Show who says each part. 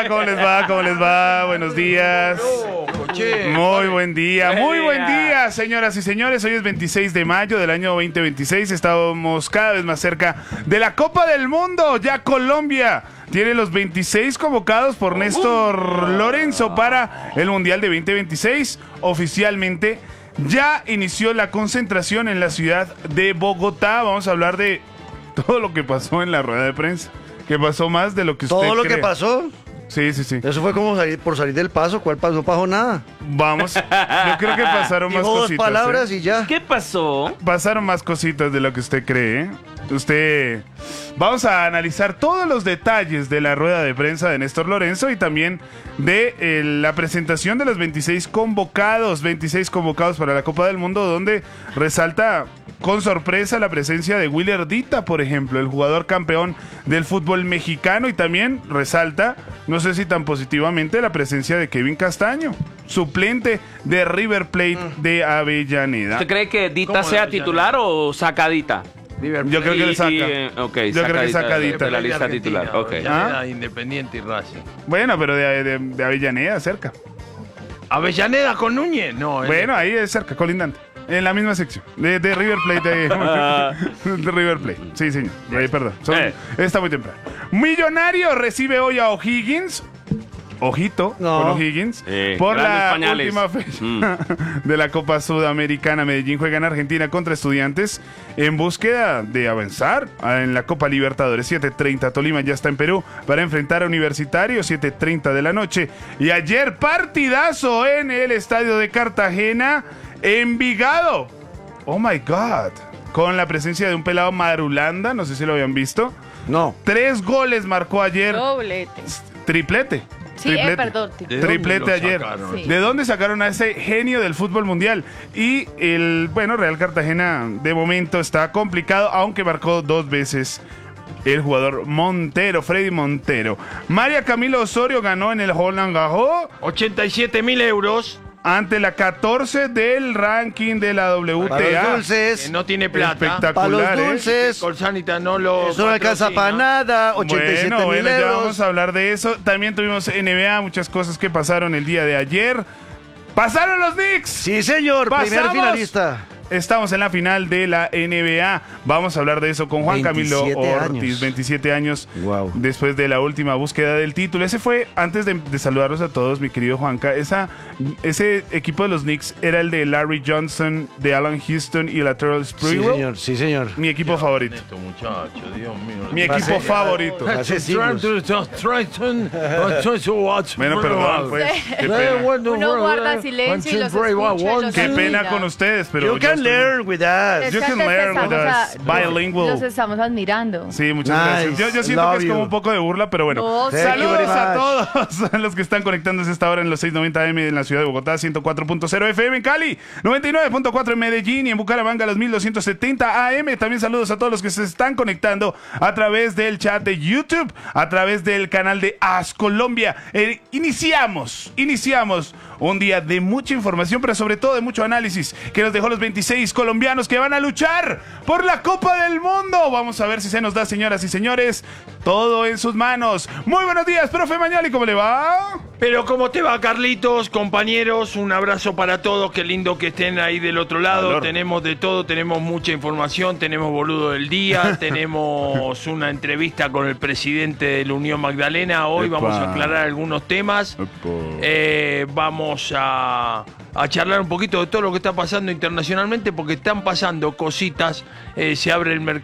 Speaker 1: ¿Cómo les va? ¿Cómo les va? Buenos días. Muy buen día, muy buen día, señoras y señores. Hoy es 26 de mayo del año 2026. Estamos cada vez más cerca de la Copa del Mundo. Ya Colombia tiene los 26 convocados por Néstor Lorenzo para el Mundial de 2026. Oficialmente ya inició la concentración en la ciudad de Bogotá. Vamos a hablar de todo lo que pasó en la rueda de prensa. Que pasó más de lo que usted
Speaker 2: ¿Todo lo
Speaker 1: cree.
Speaker 2: que pasó?
Speaker 1: Sí, sí, sí.
Speaker 2: Eso fue como por salir del paso. ¿Cuál pasó? No pasó nada.
Speaker 1: Vamos. Yo creo que pasaron más
Speaker 2: Dijo dos
Speaker 1: cositas.
Speaker 2: palabras y ya.
Speaker 3: ¿Qué pasó?
Speaker 1: Pasaron más cositas de lo que usted cree. Vamos a analizar todos los detalles de la rueda de prensa de Néstor Lorenzo y también de la presentación de los 26 convocados para la Copa del Mundo, donde resalta con sorpresa la presencia de Willy Ardita, por ejemplo, el jugador campeón del fútbol mexicano, y también resalta, no sé si tan positivamente, la presencia de Kevin Castaño, suplente de River Plate de Avellaneda.
Speaker 3: ¿Usted cree que Dita sea titular o sacadita?
Speaker 1: Yo creo que le saca.
Speaker 3: Yo
Speaker 1: creo que sacadita.
Speaker 3: De la lista titular. Okay.
Speaker 4: Independiente y Racing.
Speaker 1: Bueno, pero de Avellaneda, cerca.
Speaker 4: ¿Avellaneda con Núñez? No.
Speaker 1: Bueno, ahí es cerca, colindante. En la misma sección. De River Plate. De River Plate. Sí, señor. Perdón. Está muy temprano. Millonario recibe hoy a O'Higgins. Ojito con O'Higgins. Por la última fecha de la Copa Sudamericana. Medellín juega en Argentina contra Estudiantes en búsqueda de avanzar en la Copa Libertadores. 7:30. Tolima ya está en Perú para enfrentar a Universitario. 7:30 de la noche. Y ayer partidazo en el estadio de Cartagena. Envigado. Oh my God. Con la presencia de un pelado Marulanda. No sé si lo habían visto.
Speaker 2: No.
Speaker 1: 3 goles marcó ayer.
Speaker 5: Doblete.
Speaker 1: Triplete.
Speaker 5: Sí, perdón.
Speaker 1: Triplete ayer.
Speaker 5: Sí.
Speaker 1: ¿De dónde sacaron a ese genio del fútbol mundial? Y Real Cartagena de momento está complicado, aunque marcó 2 veces el jugador Montero, Freddy Montero. María Camilo Osorio ganó en el Roland Garros
Speaker 4: 87.000 euros.
Speaker 1: ante la 14 del ranking de la WTA.
Speaker 2: Para los dulces.
Speaker 4: Que no tiene plata.
Speaker 1: Espectacular,
Speaker 2: Para los dulces.
Speaker 4: Colsanita no lo
Speaker 2: Eso no alcanza para nada. 87.000
Speaker 1: Bueno, ya
Speaker 2: euros.
Speaker 1: vamos a hablar de eso. También tuvimos NBA, muchas cosas que pasaron el día de ayer. ¡Pasaron los Knicks!
Speaker 2: Sí, señor. Primer
Speaker 1: ¡Pasamos!
Speaker 2: finalista.
Speaker 1: Estamos en la final de la NBA. Vamos a hablar de eso con Juan Camilo
Speaker 2: 27
Speaker 1: Ortiz.
Speaker 2: años.
Speaker 1: 27 años
Speaker 2: Wow.
Speaker 1: después de la última búsqueda del título. Ese fue, antes de saludarlos a todos, mi querido Juanca, ese equipo de los Knicks era el de Larry Johnson, de Alan Houston y Latrell
Speaker 2: Sí,
Speaker 1: Sprewell.
Speaker 2: señor. Sí, señor.
Speaker 1: Mi equipo favorito.
Speaker 4: Esto, muchacho, Dios mío.
Speaker 1: Mi equipo favorito.
Speaker 2: Hace siglos.
Speaker 1: Bueno, perdón, pues. Qué pena.
Speaker 5: Uno guarda silencio y los escucha, los
Speaker 1: Qué pena
Speaker 5: admira.
Speaker 1: con ustedes, pero
Speaker 2: You can learn with us.
Speaker 5: Es
Speaker 1: You
Speaker 5: que
Speaker 1: can
Speaker 5: antes
Speaker 1: learn with
Speaker 5: estamos
Speaker 1: us. Bilingual.
Speaker 5: Los estamos admirando.
Speaker 1: Sí, muchas
Speaker 2: Nice.
Speaker 1: gracias. Yo siento
Speaker 2: Love
Speaker 1: que es como
Speaker 2: you.
Speaker 1: un poco de burla, pero bueno.
Speaker 5: No,
Speaker 2: Thank
Speaker 1: Saludos
Speaker 2: you very
Speaker 1: a
Speaker 2: much.
Speaker 1: todos los que están conectándose a esta hora en los 690 AM en la ciudad de Bogotá, 104.0 FM en Cali, 99.4 en Medellín y en Bucaramanga los 1270 AM. También saludos a todos los que se están conectando a través del chat de YouTube, a través del canal de AS Colombia. Iniciamos un día de mucha información, pero sobre todo de mucho análisis que nos dejó los 26 colombianos que van a luchar por la Copa del Mundo. Vamos a ver si se nos da, señoras y señores, todo en sus manos. Muy buenos días, profe Mañali, ¿cómo le va?
Speaker 4: Pero ¿cómo te va, Carlitos? Compañeros, un abrazo para todos. Qué lindo que estén ahí del otro lado.
Speaker 1: Valor.
Speaker 4: Tenemos de todo, tenemos mucha información, tenemos boludo del día, tenemos una entrevista con el presidente de la Unión Magdalena. Hoy
Speaker 1: Epa.
Speaker 4: vamos a aclarar algunos temas. Vamos a charlar un poquito de todo lo que está pasando internacionalmente, porque están pasando cositas. Se abre el mercado